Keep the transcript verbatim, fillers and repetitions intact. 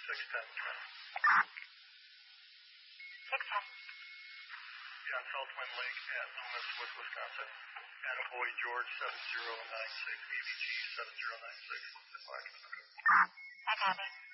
six ten. six ten. Be on Southwind Lake at Loomis with Wisconsin. Attaboy George seven zero nine six, A B G seven zero nine six. I copy.